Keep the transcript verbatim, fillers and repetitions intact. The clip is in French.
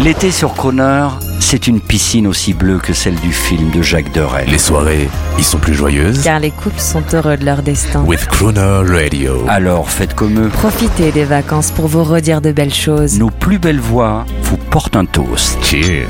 L'été sur Croner, c'est une piscine aussi bleue que celle du film de Jacques Deray. Les soirées y sont plus joyeuses. Car les couples sont heureux de leur destin. With Croner Radio. Alors faites comme eux. Profitez des vacances pour vous redire de belles choses. Nos plus belles voix vous portent un toast. Cheers.